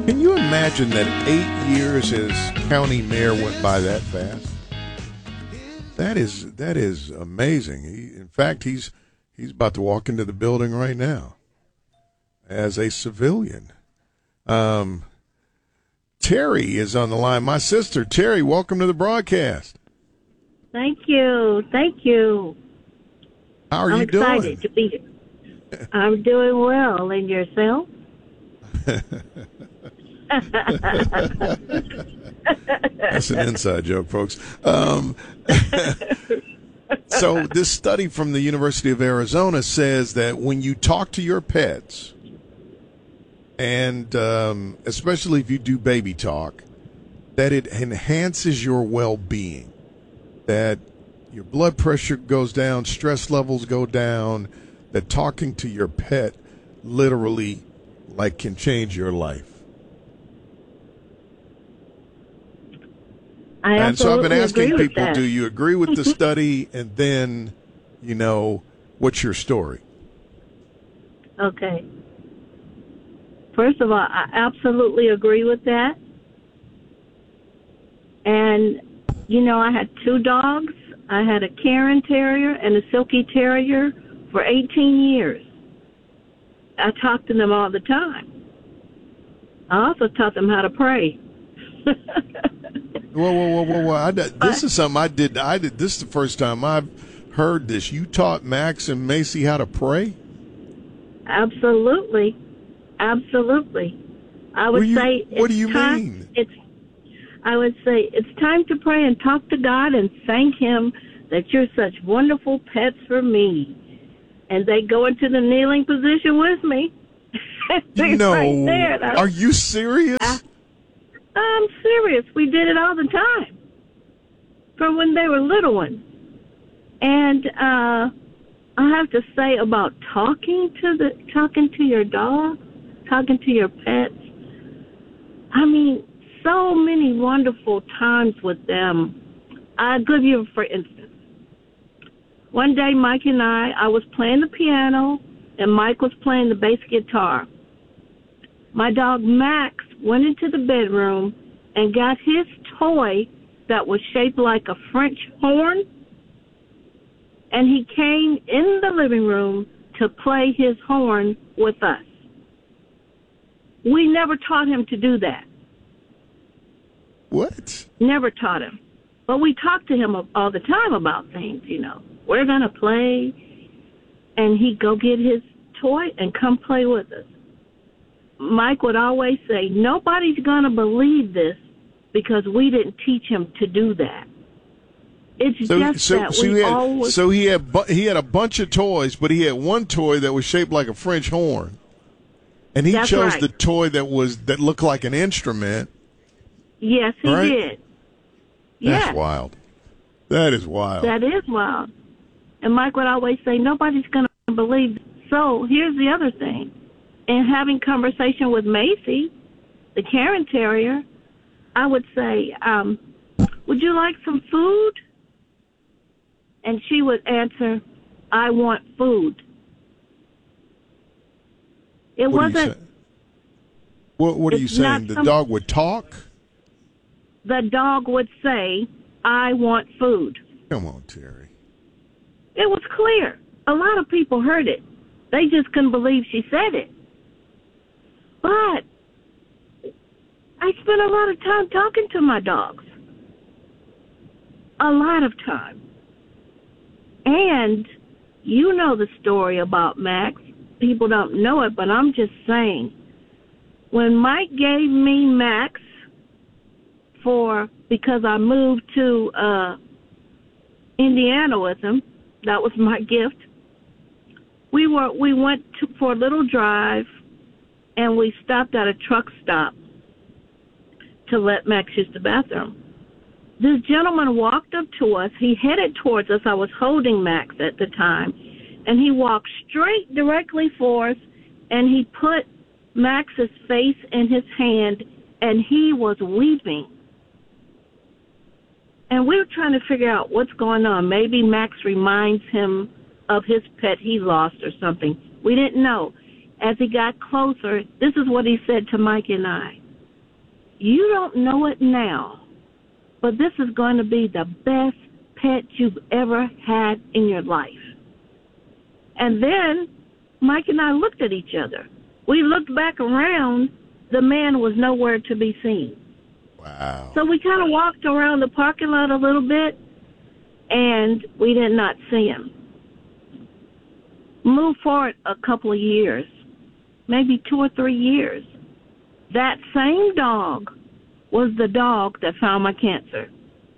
Can you imagine that 8 years as county mayor went by that fast? That is amazing. In fact, he's about to walk into the building right now as a civilian. Terry is on the line. My sister, Terry, welcome to the broadcast. Thank you. Thank you. How are you doing? I'm excited to be here. I'm doing well. And yourself? That's an inside joke, folks. So this study from the University of Arizona says that when you talk to your pets, and especially if you do baby talk, that it enhances your well-being, that your blood pressure goes down, stress levels go down, that talking to your pet literally can change your life. And so I've been asking people, do you agree with the study? And then, what's your story? Okay. First of all, I absolutely agree with that. And, I had 2 dogs. I had a Cairn Terrier and a Silky Terrier for 18 years. I talked to them all the time. I also taught them how to pray. Whoa. This is something I did. This is the first time I've heard this. You taught Max and Macy how to pray? Absolutely. I would say what do you mean? I would say it's time to pray and talk to God and thank Him that you're such wonderful pets for me. And they go into the kneeling position with me. No, right there. Are you serious? I'm serious. We did it all the time from when they were little ones. And I have to say about talking to your dog, talking to your pets. I mean, so many wonderful times with them. I'll give you, for instance, one day Mike and I was playing the piano and Mike was playing the bass guitar. My dog Max went into the bedroom and got his toy that was shaped like a French horn, and he came in the living room to play his horn with us. We never taught him to do that. What? Never taught him. But we talked to him all the time about things, We're going to play, and he'd go get his toy and come play with us. Mike would always say, nobody's going to believe this because we didn't teach him to do that. It's always... So he had a bunch of toys, but he had one toy that was shaped like a French horn. And he chose the toy that looked like an instrument. Yes, he did. That's wild. That is wild. That is wild. And Mike would always say, nobody's going to believe this. So here's the other thing. In having conversation with Macy, the Cairn Terrier, I would say, would you like some food? And she would answer, I want food. What are you saying? The dog would talk? The dog would say, I want food. Come on, Terry. It was clear. A lot of people heard it. They just couldn't believe she said it. But I spent a lot of time talking to my dogs. A lot of time. And you know the story about Max. People don't know it, but I'm just saying. When Mike gave me Max because I moved to Indiana with him, that was my gift. We went for a little drive, and we stopped at a truck stop to let Max use the bathroom. This gentleman walked up to us. He headed towards us. I was holding Max at the time. And he walked straight directly for us, and he put Max's face in his hand, and he was weeping. And we were trying to figure out what's going on. Maybe Max reminds him of his pet he lost or something. We didn't know. As he got closer, this is what he said to Mike and I. you don't know it now, but this is going to be the best pet you've ever had in your life. And then Mike and I looked at each other. We looked back around. The man was nowhere to be seen. Wow. So we kind of walked around the parking lot a little bit, and we did not see him. Move forward a couple of years, maybe 2 or 3 years. That same dog was the dog that found my cancer.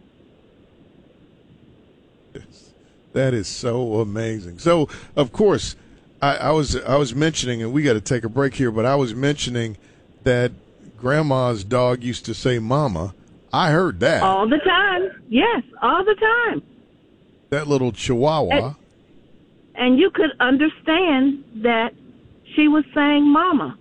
That is so amazing. So, of course, I was mentioning, and we got to take a break here, but I was mentioning that Grandma's dog used to say "Mama." I heard that all the time. Yes, all the time. That little Chihuahua. And you could understand that she was saying "Mama."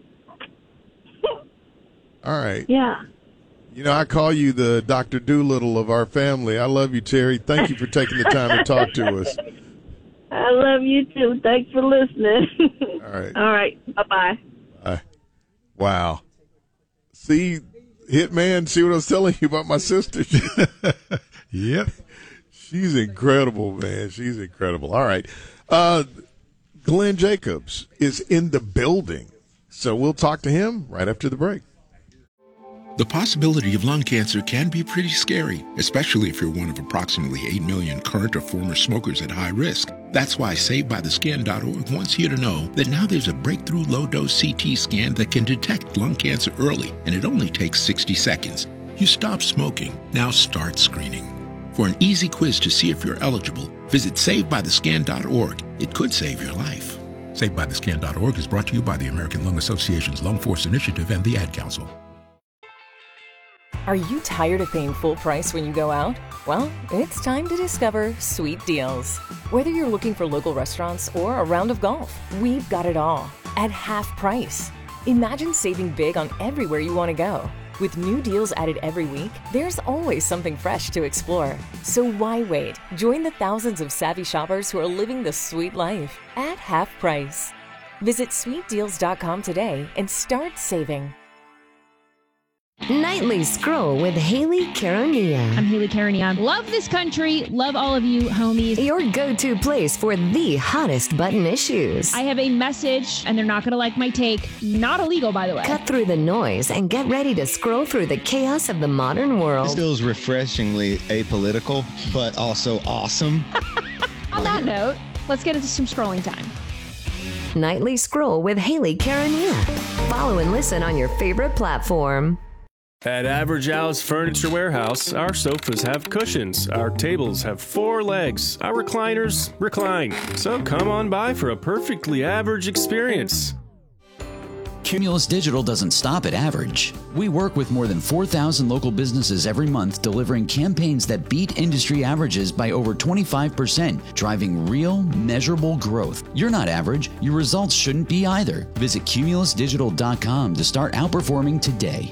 All right. Yeah. You know, I call you the Dr. Doolittle of our family. I love you, Terry. Thank you for taking the time to talk to us. I love you, too. Thanks for listening. All right. All right. Bye-bye. Bye. Wow. See, Hitman, see what I was telling you about my sister? Yep. She's incredible, man. She's incredible. All right. Glenn Jacobs is in the building, so we'll talk to him right after the break. The possibility of lung cancer can be pretty scary, especially if you're one of approximately 8 million current or former smokers at high risk. That's why SaveByTheScan.org wants you to know that now there's a breakthrough low-dose CT scan that can detect lung cancer early, and it only takes 60 seconds. You stop smoking, now start screening. For an easy quiz to see if you're eligible, visit SaveByTheScan.org. It could save your life. SaveByTheScan.org is brought to you by the American Lung Association's Lung Force Initiative and the Ad Council. Are you tired of paying full price when you go out? Well, it's time to discover Sweet Deals. Whether you're looking for local restaurants or a round of golf, we've got it all at half price. Imagine saving big on everywhere you want to go. With new deals added every week, there's always something fresh to explore. So why wait? Join the thousands of savvy shoppers who are living the sweet life at half price. Visit sweetdeals.com today and start saving. Nightly Scroll with Haley Caronia. I'm Haley Caronia. Love this country. Love all of you, homies. Your go-to place for the hottest button issues. I have a message, and they're not going to like my take. Not illegal, by the way. Cut through the noise and get ready to scroll through the chaos of the modern world. This feels refreshingly apolitical, but also awesome. On that note, let's get into some scrolling time. Nightly Scroll with Haley Caronia. Follow and listen on your favorite platform. At Average Al's Furniture Warehouse, our sofas have cushions, our tables have 4 legs, our recliners recline. So come on by for a perfectly average experience. Cumulus Digital doesn't stop at average. We work with more than 4,000 local businesses every month, delivering campaigns that beat industry averages by over 25%, driving real, measurable growth. You're not average. Your results shouldn't be either. Visit cumulusdigital.com to start outperforming today.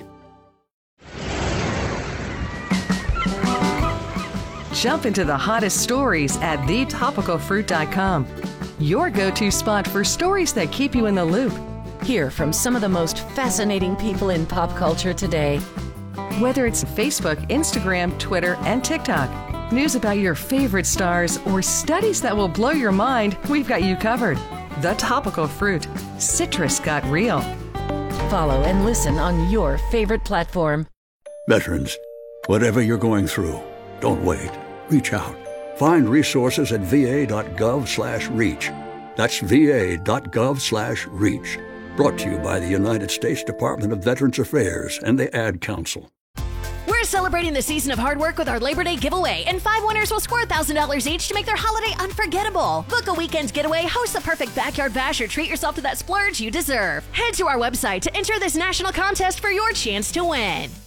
Jump into the hottest stories at thetopicalfruit.com. Your go-to spot for stories that keep you in the loop. Hear from some of the most fascinating people in pop culture today. Whether it's Facebook, Instagram, Twitter, and TikTok, news about your favorite stars, or studies that will blow your mind, we've got you covered. The Topical Fruit. Citrus got real. Follow and listen on your favorite platform. Veterans, whatever you're going through, don't wait. Reach out. Find resources at va.gov/reach. That's va.gov/reach. Brought to you by the United States Department of Veterans Affairs and the Ad Council. We're celebrating the season of hard work with our Labor Day giveaway, and 5 winners will score $1,000 each to make their holiday unforgettable. Book a weekend's getaway, host the perfect backyard bash, or treat yourself to that splurge you deserve. Head to our website to enter this national contest for your chance to win.